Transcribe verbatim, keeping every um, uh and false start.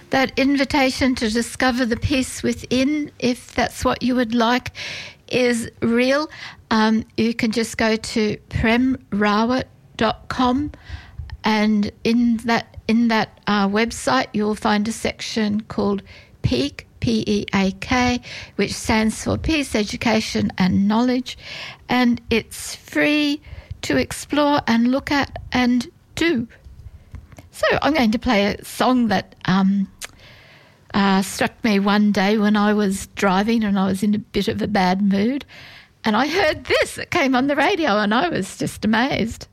that invitation to discover the peace within, if that's what you would like, is real. Um, you can just go to prem rawat dot com, and in that in that uh, website you'll find a section called PEAK, P E A K, which stands for Peace, Education and Knowledge, and it's free to explore and look at and do. So I'm going to play a song that um, uh, struck me one day when I was driving and I was in a bit of a bad mood, and I heard this. It came on the radio and I was just amazed.